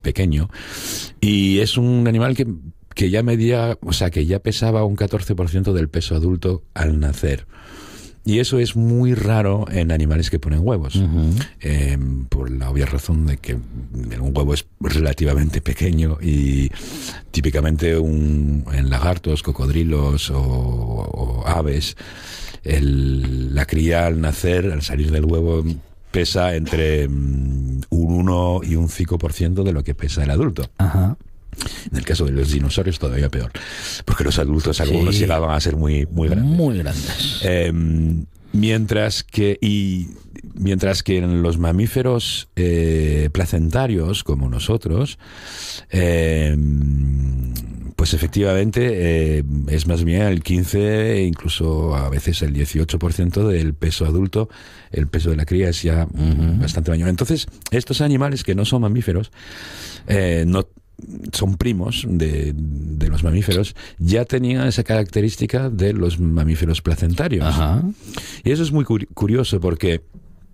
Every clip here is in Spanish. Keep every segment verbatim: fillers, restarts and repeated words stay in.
pequeño, y es un animal que, que ya medía, o sea, que ya pesaba un catorce por ciento del peso adulto al nacer. Y eso es muy raro en animales que ponen huevos, uh-huh. eh, por la obvia razón de que un huevo es relativamente pequeño y típicamente un, en lagartos, cocodrilos o, o aves, el, la cría al nacer, al salir del huevo, pesa entre um, un uno y un cinco por ciento de lo que pesa el adulto. Ajá. En el caso de los dinosaurios todavía peor, porque los adultos algunos sí. llegaban a ser muy muy grandes. Muy grandes. Eh, mientras que y mientras que en los mamíferos eh, placentarios como nosotros, eh, pues efectivamente eh, es más bien el quince e incluso a veces el dieciocho por ciento del peso adulto. El peso de la cría es ya uh-huh. bastante mayor. Entonces, estos animales que no son mamíferos, eh, no son primos de, de los mamíferos, ya tenían esa característica de los mamíferos placentarios. Ajá. Y eso es muy curioso porque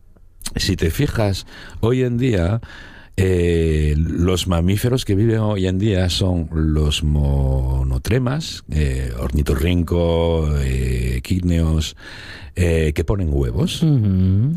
si te fijas, hoy en día eh, los mamíferos que viven hoy en día son los monotremas, eh, ornitorrinco, eh, equíneos, eh, que ponen huevos. Uh-huh.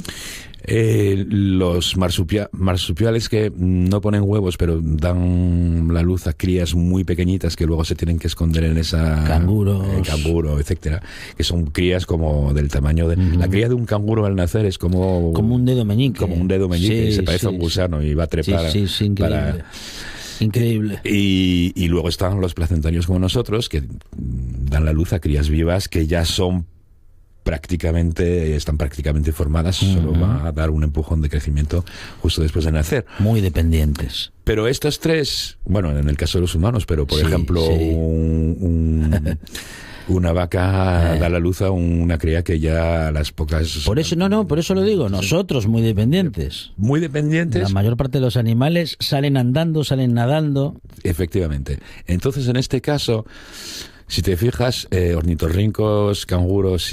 Eh, los marsupia- marsupiales que no ponen huevos pero dan la luz a crías muy pequeñitas que luego se tienen que esconder en esa canguros, eh, canguro, etcétera, que son crías como del tamaño de uh-huh. la cría de un canguro al nacer es como como un dedo meñique, como un dedo meñique, sí, y se parece sí, a un gusano sí. y va a trepar. Sí, sí, sí, increíble. Para... Increíble. Y, y luego están los placentarios como nosotros que dan la luz a crías vivas que ya son prácticamente, están prácticamente formadas, uh-huh. solo va a dar un empujón de crecimiento justo después de nacer. Muy dependientes. Pero estos tres, bueno, en el caso de los humanos, pero por sí, ejemplo, sí. un, un, una vaca eh. da la luz a una cría que ya a las pocas... Por eso, no, no, por eso lo digo, nosotros muy dependientes. Muy dependientes. La mayor parte de los animales salen andando, salen nadando. Efectivamente. Entonces, en este caso... Si te fijas, eh, ornitorrincos, canguros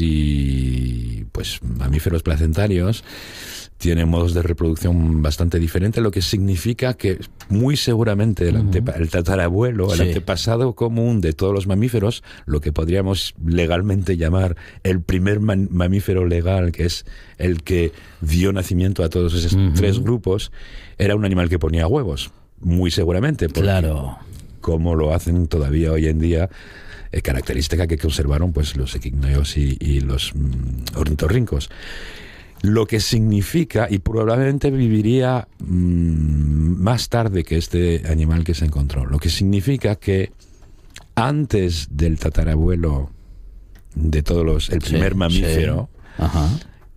y pues mamíferos placentarios tienen modos de reproducción bastante diferentes, lo que significa que muy seguramente el, antepa- el tatarabuelo, sí. el antepasado común de todos los mamíferos, lo que podríamos legalmente llamar el primer man- mamífero legal, que es el que dio nacimiento a todos esos uh-huh. tres grupos, era un animal que ponía huevos, muy seguramente. Porque, claro. como lo hacen todavía hoy en día, Eh, característica que conservaron pues los equíneos y, y los mm, ornitorrincos. Lo que significa, y probablemente viviría mm, más tarde que este animal que se encontró, lo que significa que antes del tatarabuelo de todos los, el primer sí, mamífero, sí. Ajá.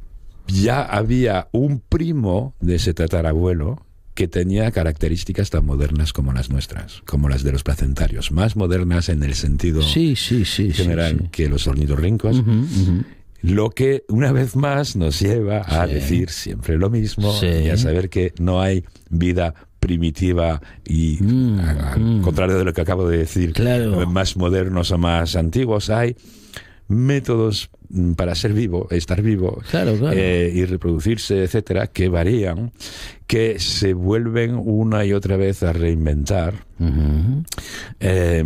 ya había un primo de ese tatarabuelo que tenía características tan modernas como las nuestras, como las de los placentarios, más modernas en el sentido sí, sí, sí, general sí, sí. que los ornitorrincos, uh-huh, uh-huh. lo que una vez más nos lleva a sí. decir siempre lo mismo sí. y a saber que no hay vida primitiva y mm, al mm. contrario de lo que acabo de decir, claro. más modernos o más antiguos, hay métodos para ser vivo, estar vivo, claro, claro. Eh, y reproducirse, etcétera, que varían, que se vuelven una y otra vez a reinventar. Uh-huh. Eh,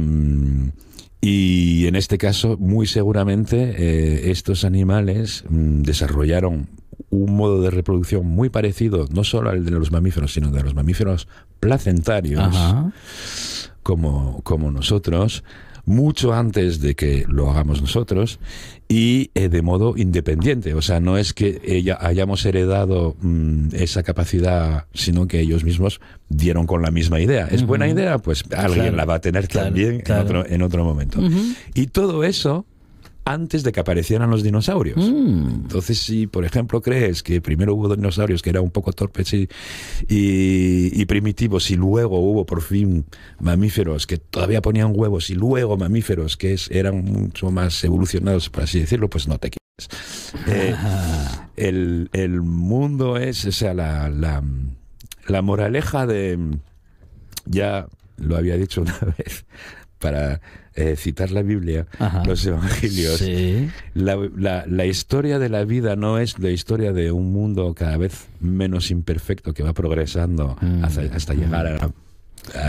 y en este caso, muy seguramente, eh, estos animales mm, desarrollaron un modo de reproducción muy parecido, no solo al de los mamíferos, sino de los mamíferos placentarios, uh-huh. como, como nosotros, mucho antes de que lo hagamos nosotros y eh, de modo independiente. O sea, no es que ella, hayamos heredado mmm, esa capacidad, sino que ellos mismos dieron con la misma idea. ¿Es uh-huh. buena idea? Pues alguien claro, la va a tener claro, también claro. En, otro, en otro momento. Uh-huh. Y todo eso antes de que aparecieran los dinosaurios. Mm. Entonces, si por ejemplo crees que primero hubo dinosaurios que eran un poco torpes y, y, y primitivos, y luego hubo por fin mamíferos que todavía ponían huevos, y luego mamíferos que es, eran mucho más evolucionados, por así decirlo, pues no te equivoques. Eh, el, el mundo es, o sea, la, la, la moraleja de... Ya lo había dicho una vez, para eh, citar la Biblia, ajá, los evangelios, sí. la, la, la historia de la vida no es la historia de un mundo cada vez menos imperfecto que va progresando mm. hasta, hasta mm. llegar a,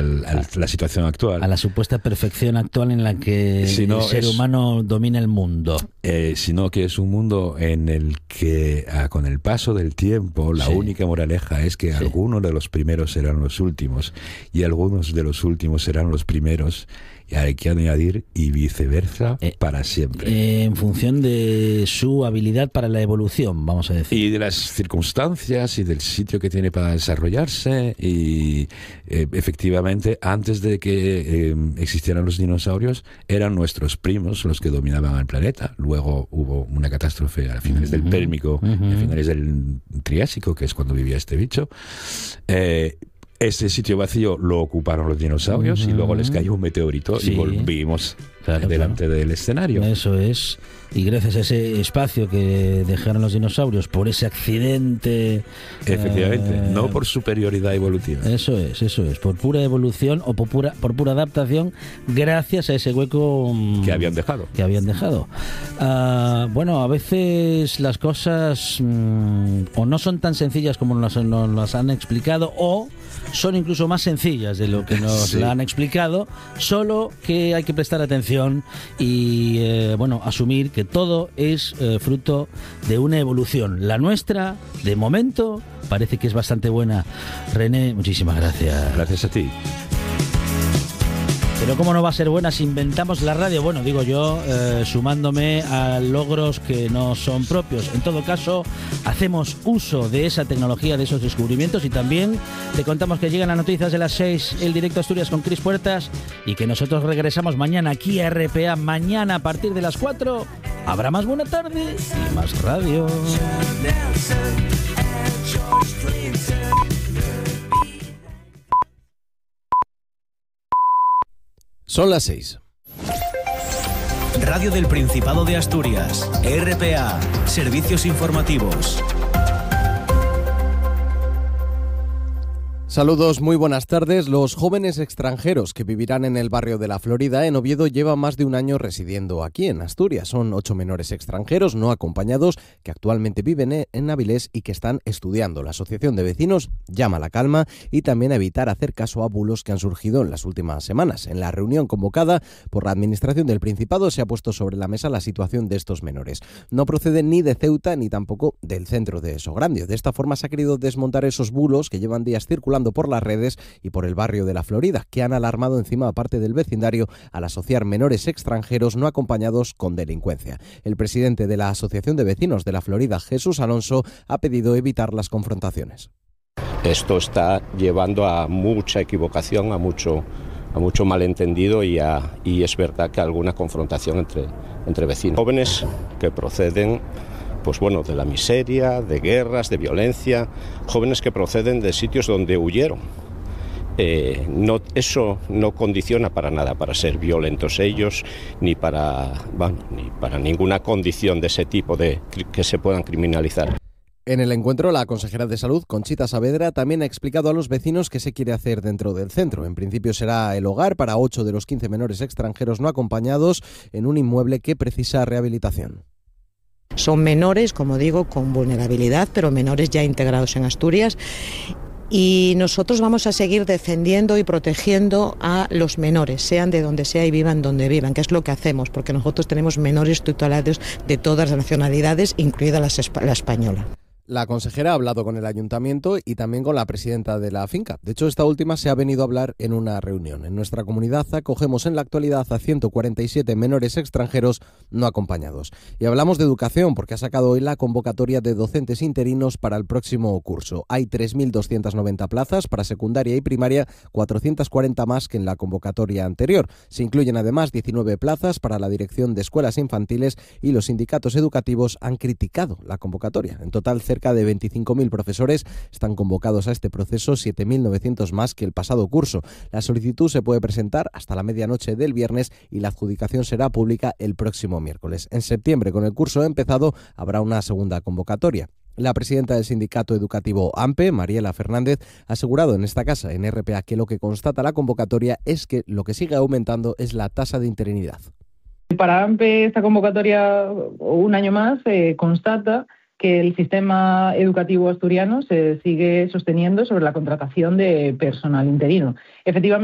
al, a la situación actual. A la supuesta perfección actual en la que sino el ser es, humano domina el mundo. Eh, sino que es un mundo en el que ah, con el paso del tiempo la sí. única moraleja es que sí. algunos de los primeros serán los últimos y algunos de los últimos serán los primeros. Y hay que añadir y viceversa eh, para siempre. Eh, en función de su habilidad para la evolución, vamos a decir. Y de las circunstancias y del sitio que tiene para desarrollarse. Y eh, efectivamente, antes de que eh, existieran los dinosaurios, eran nuestros primos los que dominaban el planeta. Luego hubo una catástrofe a finales uh-huh. del Pérmico, uh-huh. a finales del Triásico, que es cuando vivía este bicho. Eh, Este sitio vacío lo ocuparon los dinosaurios uh-huh. y luego les cayó un meteorito sí. y volvimos claro, delante claro. del escenario. Eso es. Y gracias a ese espacio que dejaron los dinosaurios por ese accidente... Efectivamente, eh, no por superioridad evolutiva. Eso es, eso es. Por pura evolución o por pura, por pura adaptación gracias a ese hueco... Que habían dejado. Que habían dejado. Uh, bueno, a veces las cosas um, o no son tan sencillas como nos, nos las han explicado o son incluso más sencillas de lo que nos sí. la han explicado, solo que hay que prestar atención y, eh, bueno, asumir que todo es eh, fruto de una evolución. La nuestra, de momento, parece que es bastante buena. René, muchísimas gracias. Gracias a ti. Pero cómo no va a ser buena si inventamos la radio, bueno, digo yo, eh, sumándome a logros que no son propios. En todo caso, hacemos uso de esa tecnología, de esos descubrimientos y también te contamos que llegan las noticias de las seis, el Directo Asturias con Cris Puertas y que nosotros regresamos mañana aquí a R P A. Mañana a partir de las cuatro habrá más Buena Tarde y más radio. Son las seis. Radio del Principado de Asturias, R P A, Servicios Informativos. Saludos, muy buenas tardes. Los jóvenes extranjeros que vivirán en el barrio de La Florida, en Oviedo, llevan más de un año residiendo aquí en Asturias. Son ocho menores extranjeros no acompañados que actualmente viven en Avilés y que están estudiando. La Asociación de Vecinos llama a la calma y también a evitar hacer caso a bulos que han surgido en las últimas semanas. En la reunión convocada por la Administración del Principado se ha puesto sobre la mesa la situación de estos menores. No proceden ni de Ceuta ni tampoco del centro de Sograndio. De esta forma se ha querido desmontar esos bulos que llevan días circulando por las redes y por el barrio de La Florida, que han alarmado encima a parte del vecindario al asociar menores extranjeros no acompañados con delincuencia. El presidente de la Asociación de Vecinos de La Florida, Jesús Alonso, ha pedido evitar las confrontaciones. Esto está llevando a mucha equivocación, a mucho, a mucho malentendido y, a, y es verdad que alguna confrontación entre, entre vecinos. Jóvenes que proceden pues bueno, de la miseria, de guerras, de violencia, jóvenes que proceden de sitios donde huyeron. Eh, no, eso no condiciona para nada para ser violentos ellos, ni para, bueno, ni para ninguna condición de ese tipo de que se puedan criminalizar. En el encuentro, la consejera de Salud, Conchita Saavedra, también ha explicado a los vecinos qué se quiere hacer dentro del centro. En principio será el hogar para ocho de los quince menores extranjeros no acompañados en un inmueble que precisa rehabilitación. Son menores, como digo, con vulnerabilidad, pero menores ya integrados en Asturias. Y nosotros vamos a seguir defendiendo y protegiendo a los menores, sean de donde sea y vivan donde vivan, que es lo que hacemos, porque nosotros tenemos menores tutelados de todas las nacionalidades, incluida la española. La consejera ha hablado con el ayuntamiento y también con la presidenta de la finca. De hecho, esta última se ha venido a hablar en una reunión. En nuestra comunidad acogemos en la actualidad a ciento cuarenta y siete menores extranjeros no acompañados. Y hablamos de educación porque ha sacado hoy la convocatoria de docentes interinos para el próximo curso. Hay tres mil doscientas noventa plazas para secundaria y primaria, cuatrocientas cuarenta más que en la convocatoria anterior. Se incluyen además diecinueve plazas para la dirección de escuelas infantiles y los sindicatos educativos han criticado la convocatoria. En total, cerca de veinticinco mil profesores están convocados a este proceso, siete mil novecientos más que el pasado curso. La solicitud se puede presentar hasta la medianoche del viernes y la adjudicación será pública el próximo miércoles. En septiembre, con el curso empezado, habrá una segunda convocatoria. La presidenta del sindicato educativo AMPE, Mariela Fernández, ha asegurado en esta casa, en R P A, que lo que constata la convocatoria es que lo que sigue aumentando es la tasa de interinidad. Para AMPE, esta convocatoria, un año más, eh, constata que el sistema educativo asturiano se sigue sosteniendo sobre la contratación de personal interino. Efectivamente,